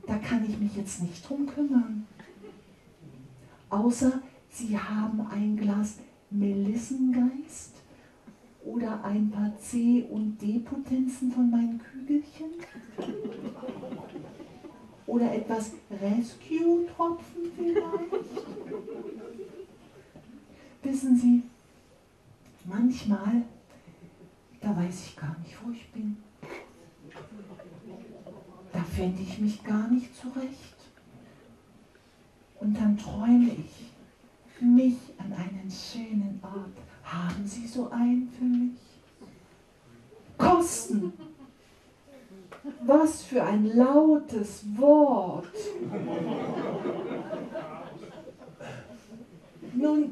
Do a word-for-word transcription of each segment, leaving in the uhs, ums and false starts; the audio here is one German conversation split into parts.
da kann ich mich jetzt nicht drum kümmern. Außer Sie haben ein Glas Melissengeist oder ein paar C- und D-Potenzen von meinen Kügelchen oder etwas Rescue-Tropfen vielleicht. Wissen Sie, manchmal, da weiß ich gar nicht, wo ich bin. Da fände ich mich gar nicht zurecht. Und dann träume ich mich an einen schönen Ort. Haben Sie so einen für mich? Kosten! Was für ein lautes Wort! Nun,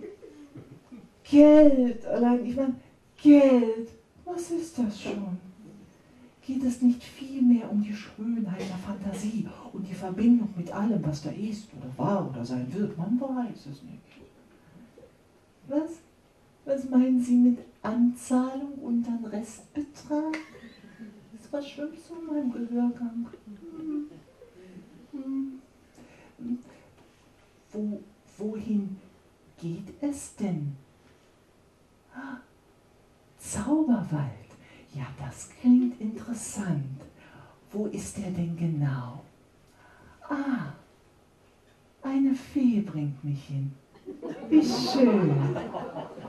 Geld, allein, ich meine, Geld, was ist das schon? Geht es nicht vielmehr um die Schönheit der Fantasie und die Verbindung mit allem, was da ist oder war oder sein wird? Man weiß es nicht. Was? Was meinen Sie mit Anzahlung und dann Restbetrag? Das war schon so in meinem Gehörgang. Hm. Hm. Wo, wohin geht es denn? Ah, Zauberwald. Ja, das klingt interessant. Wo ist der denn genau? Ah, eine Fee bringt mich hin. Wie schön.